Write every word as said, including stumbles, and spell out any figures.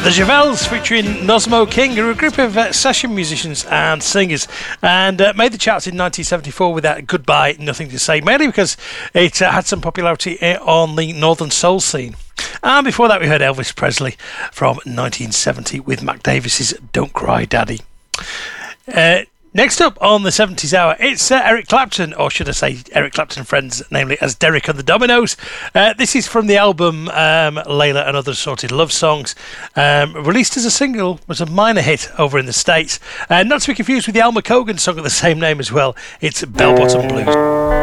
The Javels featuring Nosmo King are a group of uh, session musicians and singers, and uh, made the charts in nineteen seventy-four with that Goodbye Nothing to Say, mainly because it uh, had some popularity uh, on the Northern Soul scene. And before that we heard Elvis Presley from nineteen seventy with Mac Davis's Don't Cry Daddy. Uh, Next up on the seventies hour, it's uh, Eric Clapton, or should I say Eric Clapton and Friends, namely as Derek and the Dominos. Uh, this is from the album um, Layla and Other Assorted Love Songs. Um, released as a single, was a minor hit over in the States. Uh, not to be confused with the Alma Cogan song of the same name as well. It's Bell Bottom Blues.